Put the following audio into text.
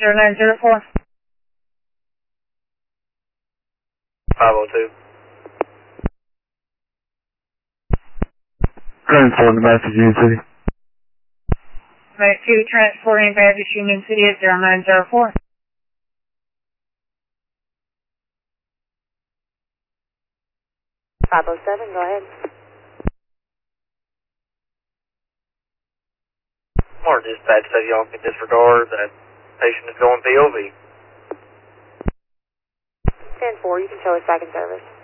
0904. 502. Transporting Bathurst Union City. Make 2 transporting Bathurst Union City at 0904. 507, go ahead. More dispatch said y'all can disregard that patient is going POV. 10-4, you can show us back in service.